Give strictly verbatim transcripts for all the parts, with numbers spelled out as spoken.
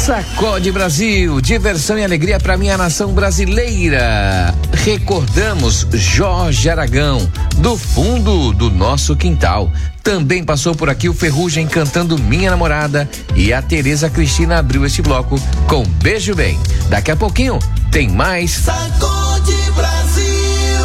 Sacode Brasil, diversão e alegria para minha nação brasileira. Recordamos Jorge Aragão, do fundo do nosso quintal. Também passou por aqui o Ferrugem cantando Minha Namorada, e a Tereza Cristina abriu este bloco com Beijo Bem. Daqui a pouquinho tem mais Sacode Brasil.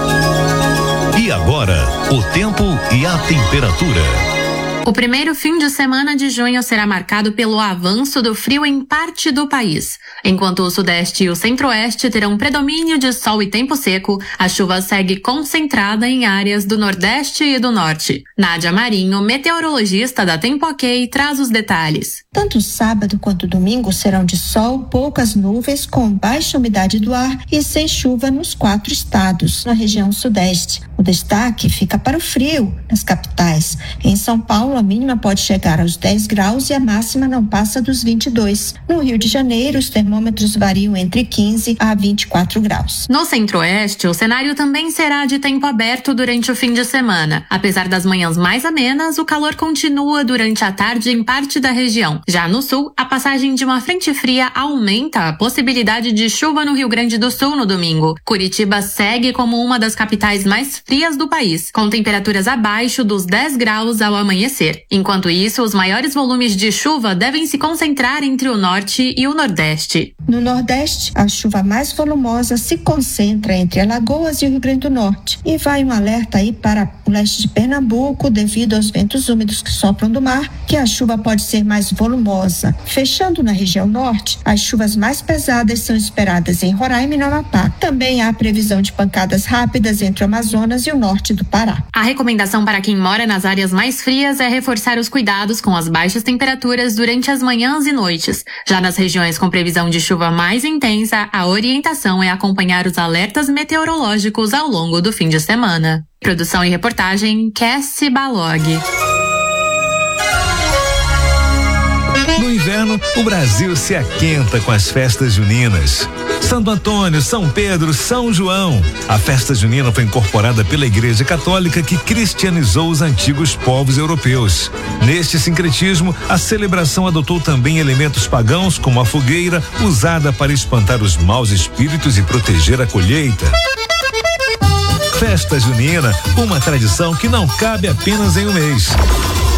E agora, o tempo e a temperatura. O primeiro fim de semana de junho será marcado pelo avanço do frio em parte do país. Enquanto o sudeste e o centro-oeste terão predomínio de sol e tempo seco, a chuva segue concentrada em áreas do nordeste e do norte. Nádia Marinho, meteorologista da Tempo Ok, traz os detalhes. Tanto sábado quanto domingo serão de sol, poucas nuvens, com baixa umidade do ar e sem chuva nos quatro estados, na região sudeste. O destaque fica para o frio nas capitais. Em São Paulo, a mínima pode chegar aos dez graus e a máxima não passa dos vinte e dois. No Rio de Janeiro, os termômetros variam entre quinze a vinte e quatro graus. No centro-oeste, o cenário também será de tempo aberto durante o fim de semana. Apesar das manhãs mais amenas, o calor continua durante a tarde em parte da região. Já no sul, a passagem de uma frente fria aumenta a possibilidade de chuva no Rio Grande do Sul no domingo. Curitiba segue como uma das capitais mais frias do país, com temperaturas abaixo dos dez graus ao amanhecer. Enquanto isso, os maiores volumes de chuva devem se concentrar entre o norte e o nordeste. No nordeste, a chuva mais volumosa se concentra entre Alagoas e o Rio Grande do Norte. E vai um alerta aí para o leste de Pernambuco, devido aos ventos úmidos que sopram do mar, que a chuva pode ser mais volumosa. Fechando na região norte, as chuvas mais pesadas são esperadas em Roraima e no Amapá. Também há previsão de pancadas rápidas entre o Amazonas e o norte do Pará. A recomendação para quem mora nas áreas mais frias é reforçar os cuidados com as baixas temperaturas durante as manhãs e noites. Já nas regiões com previsão de chuva mais intensa, a orientação é acompanhar os alertas meteorológicos ao longo do fim de semana. Produção e reportagem, Cassie Balog. No inverno, o Brasil se aquenta com as festas juninas. Santo Antônio, São Pedro, São João. A festa junina foi incorporada pela Igreja Católica, que cristianizou os antigos povos europeus. Neste sincretismo, a celebração adotou também elementos pagãos, como a fogueira, usada para espantar os maus espíritos e proteger a colheita. Festa junina, uma tradição que não cabe apenas em um mês.